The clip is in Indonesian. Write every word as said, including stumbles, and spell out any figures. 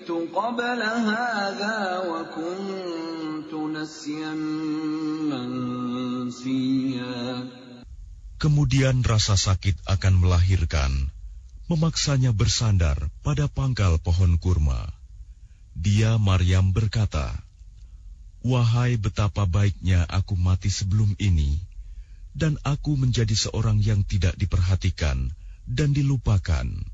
مِتُّ قَبْلَ هَذَا وَكُنتُ نَسْيًا مَنسِيًّا. Kemudian rasa sakit akan melahirkan, memaksanya bersandar pada pangkal pohon kurma. Dia, Maryam, berkata, "Wahai betapa baiknya aku mati sebelum ini, dan aku menjadi seorang yang tidak diperhatikan dan dilupakan."